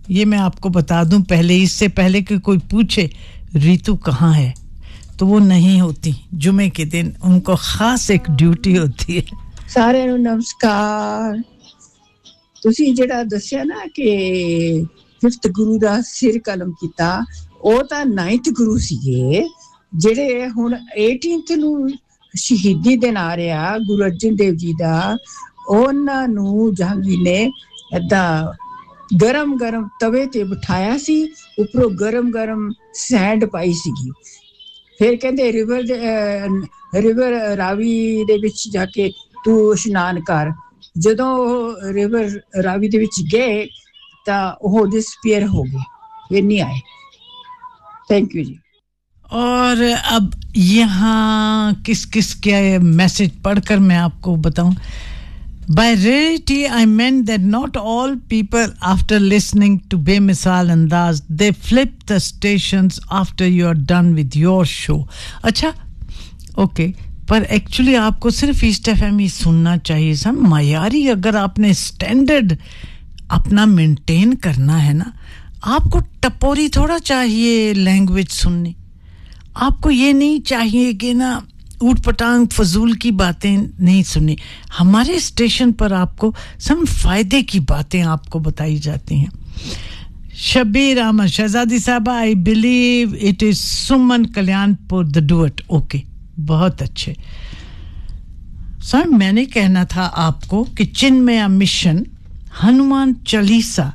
ये मैं आपको बता दूं पहले, इससे पहले कि कोई पूछे रीतू कहाँ है, तो वो नहीं होती जुमे के दिन, उनको खास एक ड्यूटी होती है। सारे ਨੂੰ ਨਮਸਕਾਰ। ਤੁਸੀਂ ਜਿਹੜਾ ਦੱਸਿਆ ਨਾ ਕਿ 5th ਗੁਰੂ ਦਾ ਸਿਰ ਕਲਮ ਕੀਤਾ, ਉਹ ਤਾਂ 9th ਗੁਰੂ ਸੀਗੇ ਜਿਹੜੇ ਹੁਣ 18th ਨੂੰ ਸ਼ਹੀਦੀ ਦਿਨ ਆ ਰਿਹਾ ਗੁਰੂ ਅਰਜਨ ਦੇਵ ਜੀ ਦਾ। ਉਹਨਾਂ ਨੂੰ ਜਹਾਂਗੀਰ ਨੇ ਏਦਾਂ ਗਰਮ ਗਰਮ ਤਵੇ ਤੇ ਬਿਠਾਇਆ ਸੀ, ਉੱਪਰੋਂ ਗਰਮ ਗਰਮ ਸੈਂਡ ਪਾਈ ਸੀਗੀ। ਫਿਰ ਕਹਿੰਦੇ ਰਿਵਰ ਰਾਵੀ ਦੇ ਵਿੱਚ ਜਾ ਕੇ ਤੂੰ ਇਸ਼ਨਾਨ ਕਰ। ਜਦੋਂ ਰਿਵਰ ਰਾਵੀ ਦੇ ਵਿੱਚ ਗਏ ਤਾਂ ਉਹ डिसअपीयर हो गए, फिर नहीं आए। थैंक यू जी। और अब यहाँ किस किस के मैसेज पढ़कर मैं आपको बताऊं। By rarity, I meant that not all people, after listening to Bemisal Andaz, they flip the stations after you are done with your show. अच्छा, okay, पर एक्चुअली आपको सिर्फ ईस्ट एफएम ही सुनना चाहिए। सब मायारी, अगर आपने स्टैंडर्ड अपना मेंटेन करना है ना, आपको टपोरी थोड़ा चाहिए लैंग्वेज सुननी। आपको ये नहीं चाहिए कि ना ऊटपटांग फजूल की बातें नहीं सुननी। हमारे स्टेशन पर आपको सब फायदे की बातें आपको बताई जाती हैं। शबीर अहमद शहजादी साहबा, I believe it is Suman Kalyanpur the duet. Okay, बहुत अच्छे सर। मैंने कहना था आपको कि चिन्मया मिशन हनुमान चालीसा,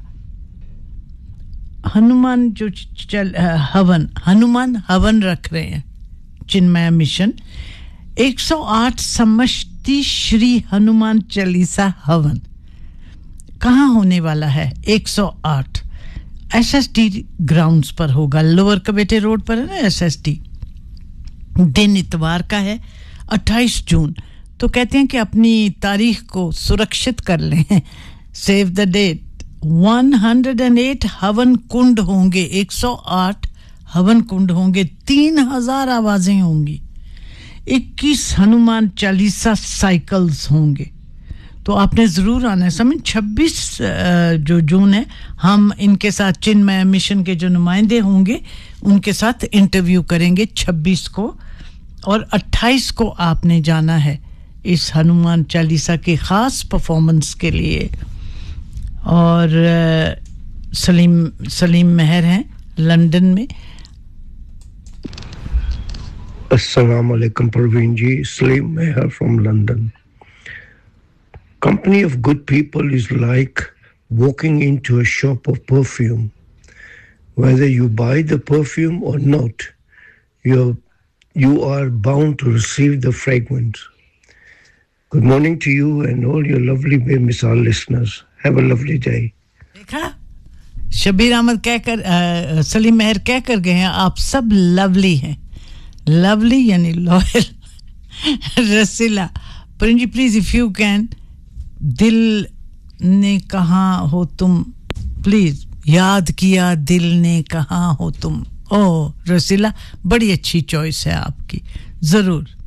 हनुमान जो हनुमान हवन रख रहे हैं, चिन्मया मिशन 108 समष्टि श्री हनुमान चालीसा हवन कहाँ होने वाला है? 108 एसएसटी ग्राउंड्स पर होगा, लोअर कबेटे रोड पर है ना एसएसटी। दिन इतवार का है 28 जून। तो कहते हैं कि अपनी तारीख को सुरक्षित कर लें, सेव द डेट। 108 हवन कुंड होंगे, 108 हवन कुंड होंगे, 3000 आवाजें होंगी, 21 हनुमान चालीसा साइकिल्स होंगे। तो आपने जरूर आना है। समझ 26 जो जून है, हम इनके साथ चिन्मय मिशन के जो नुमाइंदे होंगे उनके साथ इंटरव्यू करेंगे 26 को, और 28 को आपने जाना है इस हनुमान चालीसा की खास परफॉर्मेंस के लिए। और सलीम मेहर हैं लंदन में। Assalamu alaikum Parveen ji, Salim Meher from London. Company of good people is like walking into a shop of perfume. Whether you buy the perfume or not, you are bound to receive the fragrance. Good morning to you and all your lovely Bemisal listeners. Have a lovely day. देखा शबीर अहमद कहकर सलीम मेहर कहकर गए हैं, आप सब lovely हैं। Lovely यानी loyal. Rasila प्रिंजी, please if you can, दिल ने कहा हो तुम, प्लीज याद किया दिल ने कहा हो तुम। ओह रसीला, बड़ी अच्छी चॉइस है आपकी, जरूर।